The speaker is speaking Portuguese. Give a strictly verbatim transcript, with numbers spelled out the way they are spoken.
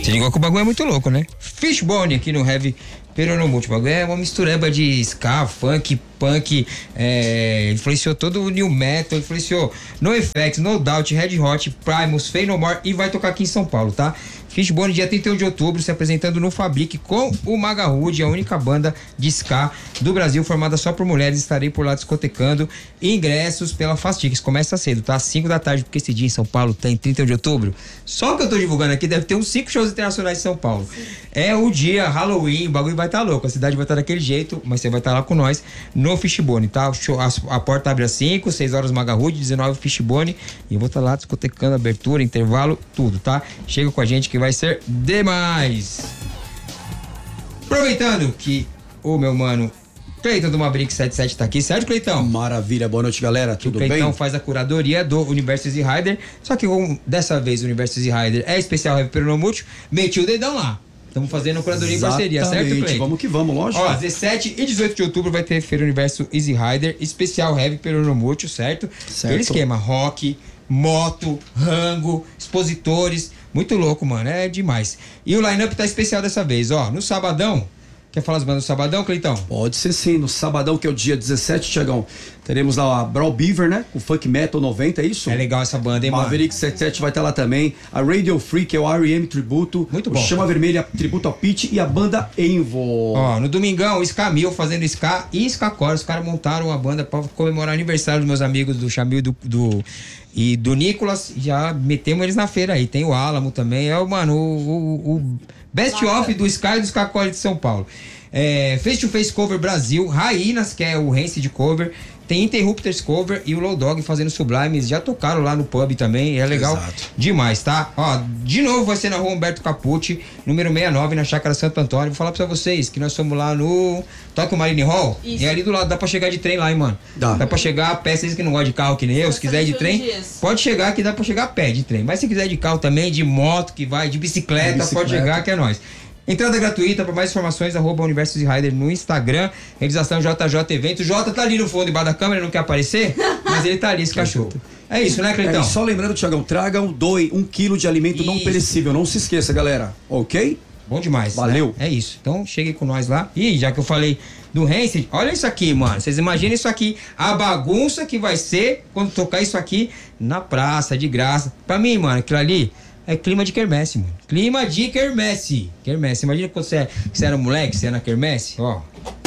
Se ligou que o bagulho é muito louco, né? Fishbone aqui no Heavy Peronomulti. O bagulho é uma mistureba de ska, funk, punk, é, influenciou todo o new metal, influenciou NoFX, No Doubt, Red Hot, Primus, Faith No More e vai tocar aqui em São Paulo, tá? Fishbone, dia trinta e um de outubro, se apresentando no Fabric com o Maga Hood, a única banda de ska do Brasil formada só por mulheres. Estarei por lá discotecando. Ingressos pela Fastix. Começa cedo, tá? cinco da tarde, porque esse dia em São Paulo tem trinta e um de outubro. Só que eu tô divulgando aqui, deve ter uns cinco shows internacionais em São Paulo. É o dia Halloween, o bagulho vai estar tá louco. A cidade vai estar tá daquele jeito, mas você vai estar tá lá com nós no Fishbone, tá? A, a porta abre às cinco, seis horas Maga Hood, dezenove Fishbone. E eu vou estar tá lá discotecando, abertura, intervalo, tudo, tá? Chega com a gente que vai ser demais. Aproveitando que o meu mano Cleiton do Maverick setenta e sete tá aqui, certo, Cleitão? Maravilha, boa noite, galera, tudo o bem? O Cleitão faz a curadoria do Universo Easy Rider, só que um, dessa vez o Universo Easy Rider é especial Heavy Peronomulti, meti o dedão lá. Estamos fazendo curadoria em parceria, certo, Cleiton? Vamos que vamos, lógico. Ó, dezessete e dezoito de outubro vai ter Feira Universo Easy Rider, especial Heavy Peronomulti, certo? Certo. Aquele esquema, rock, moto, rango, expositores, muito louco, mano, é demais. E o line-up tá especial dessa vez, ó, no sabadão. Quer falar as bandas do sabadão, Cleitão? Pode ser sim, no sabadão, que é o dia dezessete, Tiagão, teremos lá a Brawl Beaver, né? O Funk Metal noventa, é isso? É legal essa banda, hein, Maverick setenta e sete vai estar lá também. A Radio Free, que é o R E M Tributo. Muito o bom. Chama Vermelha, Tributo ao Pitch e a banda Envo. Ó, no domingão, o Ska Mil fazendo Ska e Ska Core. Os caras montaram a banda pra comemorar o aniversário dos meus amigos do Chamil do, do, e do Nicolas. Já metemos eles na feira aí. Tem o Álamo também. É o, mano, o, o, o best of do Ska e do Ska Core de São Paulo. É, Face to Face Cover Brasil, Rainas, que é o Rancid Cover, tem Interrupters Cover e o Low Dog fazendo Sublimes, já tocaram lá no pub também, é legal. Exato. Demais, tá? Ó, de novo vai ser na rua Humberto Capucci, número sessenta e nove, na Chácara Santo Antônio. Vou falar pra vocês que nós somos lá no Tokyo Marine Hall. Isso. E ali do lado dá pra chegar de trem lá, hein, mano? Dá. Dá pra chegar a pé, vocês que não gostam de carro que nem eu, se quiser ir de trem, pode chegar que dá pra chegar a pé de trem. Mas se quiser de carro também, de moto que vai, de bicicleta, de bicicleta. Pode chegar que é nóis. Entrada gratuita, para mais informações, arroba Universo Rider no Instagram. Realização J J Eventos. Jota tá ali no fundo, embaixo da câmera, não quer aparecer, mas ele tá ali, esse cachorro. É isso, né, Cleitão? É, só lembrando, Tiagão, tragam, doem um quilo de alimento isso. não perecível. Não se esqueça, galera. Ok? Bom demais. Valeu. Né? É isso. Então, cheguei com nós lá. E já que eu falei do Rancid, olha isso aqui, mano. Vocês imaginam isso aqui, a bagunça que vai ser quando tocar isso aqui na praça, de graça. Pra mim, mano, aquilo ali é clima de quermesse, mano. Clima de quermesse. Quermesse. Imagina quando você, você era moleque, você era na quermesse, ó.